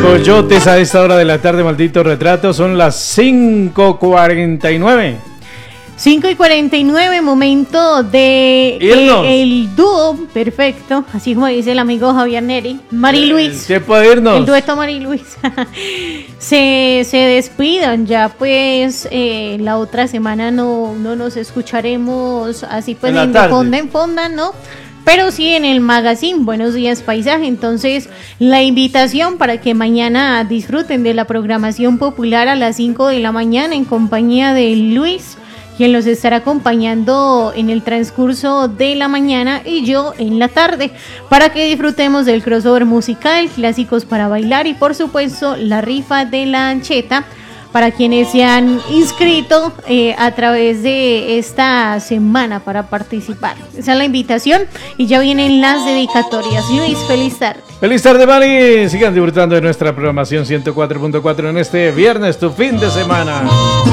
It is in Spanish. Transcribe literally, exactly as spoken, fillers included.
Coyotes a esta hora de la tarde, maldito retrato, son las cinco cuarenta y nueve. cinco y cuarenta y nueve, momento de eh, el dúo perfecto, así como dice el amigo Javier Neri, Mari Luis. ¿Qué puede irnos? El dueto Mari Luis. se, se despidan ya, pues eh, la otra semana no, no nos escucharemos así pues en, de fonda en fonda, ¿no? Pero sí en el magazine Buenos Días Paisaje. Entonces la invitación para que mañana disfruten de la programación popular a las cinco de la mañana en compañía de Luis, quien los estará acompañando en el transcurso de la mañana, y yo en la tarde, para que disfrutemos del crossover musical, clásicos para bailar y por supuesto la rifa de la ancheta para quienes se han inscrito eh, a través de esta semana para participar. Esa es la invitación y ya vienen las dedicatorias. Luis, feliz tarde. Feliz tarde, Mari. Sigan disfrutando de nuestra programación ciento cuatro punto cuatro en este viernes, tu fin de semana.